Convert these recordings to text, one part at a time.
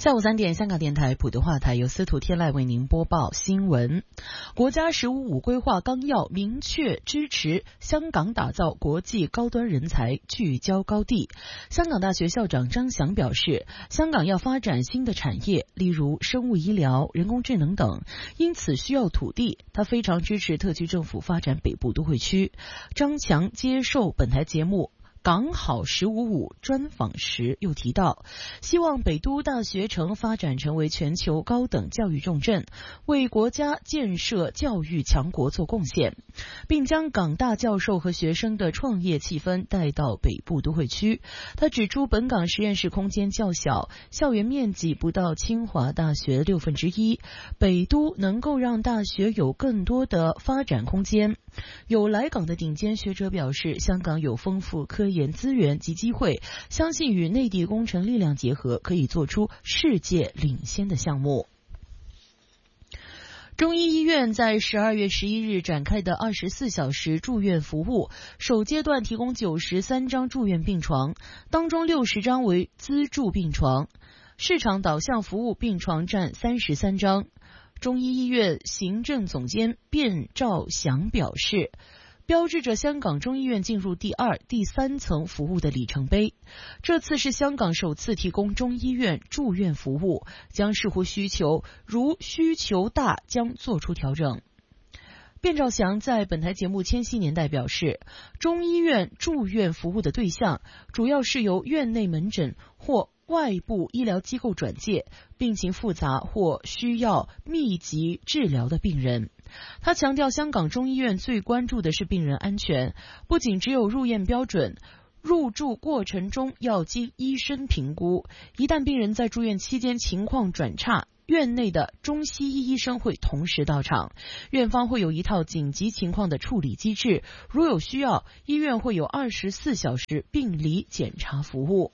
下午3点，香港电台普通话台由司徒天籁为您播报新闻。国家“十五五”规划纲要明确支持香港打造国际高端人才聚焦高地。香港大学校长张翔表示，香港要发展新的产业，例如生物医疗、人工智能等，因此需要土地。他非常支持特区政府发展北部都会区。张翔接受本台节目港好155专访时又提到，希望北都大学城发展成为全球高等教育重镇，为国家建设教育强国做贡献，并将港大教授和学生的创业气氛带到北部都会区。他指出，本港实验室空间较小，校园面积不到清华大学1/6，北都能够让大学有更多的发展空间。有来港的顶尖学者表示，香港有丰富科研资源及机会，相信与内地工程力量结合，可以做出世界领先的项目。中医医院在12月11日展开的24小时住院服务，首阶段提供93张住院病床，当中60张为资助病床，市场导向服务病床占33张。中医医院行政总监卞兆祥表示，标志着香港中医院进入第2、第3层服务的里程碑。这次是香港首次提供中医院住院服务，将视乎需求，如需求大将做出调整。卞兆祥在本台节目《千禧年代》表示，中医院住院服务的对象主要是由院内门诊或外部医疗机构转介，病情复杂或需要密集治疗的病人。他强调，香港中医院最关注的是病人安全，不仅只有入院标准，入住过程中要经医生评估，一旦病人在住院期间情况转差，院内的中西医医生会同时到场，院方会有一套紧急情况的处理机制，如有需要，医院会有24小时病理检查服务。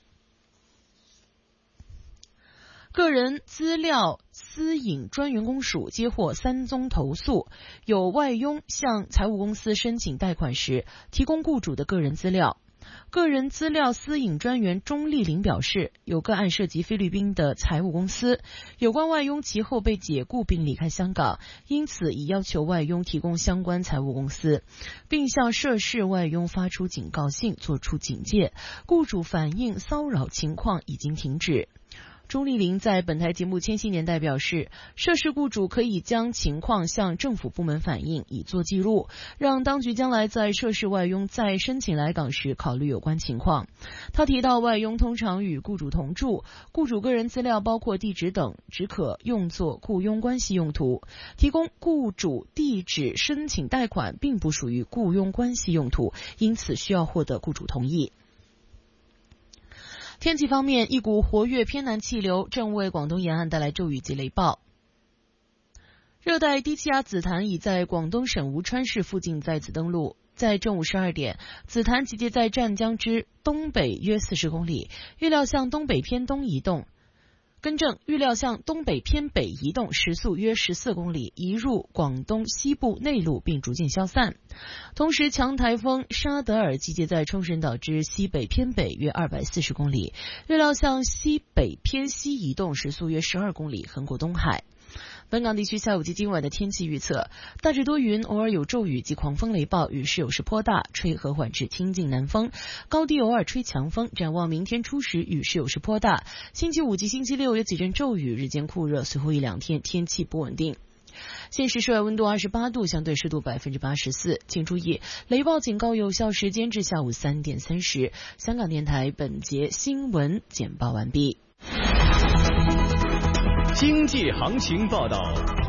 个人资料私隐专员公署接获3宗投诉，有外佣向财务公司申请贷款时提供雇主的个人资料。个人资料私隐专员钟丽玲表示，有个案涉及菲律宾的财务公司，有关外佣其后被解雇并离开香港，因此已要求外佣提供相关财务公司，并向涉事外佣发出警告信，作出警戒。雇主反映骚扰情况已经停止。钟丽玲在本台节目《千禧年代》表示，涉事雇主可以将情况向政府部门反映，以作记录，让当局将来在涉事外佣再申请来港时考虑有关情况。他提到，外佣通常与雇主同住，雇主个人资料包括地址等只可用作雇佣关系用途，提供雇主地址申请贷款并不属于雇佣关系用途，因此需要获得雇主同意。天气方面，一股活跃偏南气流正为广东沿岸带来骤雨及雷暴。热带低气压紫檀已在广东省吴川市附近再次登陆。在正午12点，紫檀集结在湛江之东北约40公里，预料向东北偏东移动。预料向东北偏北移动，时速约14公里，移入广东西部内陆并逐渐消散。同时，强台风沙德尔集结在冲绳岛之西北偏北约240公里，预料向西北偏西移动，时速约12公里，横过东海。本港地区下午及今晚的天气预测，大致多云，偶尔有骤雨及狂风雷暴，雨势有时颇大，吹和缓至清劲南风，高低偶尔吹强风。展望明天初时雨势有时颇大，星期五及星期六有几阵骤雨，日间酷热，随后1、2天天气不稳定。现时室外温度28度，相对湿度84%。请注意，雷暴警告有效时间至下午3点30。香港电台本节新闻简报完毕。 经济行情报道。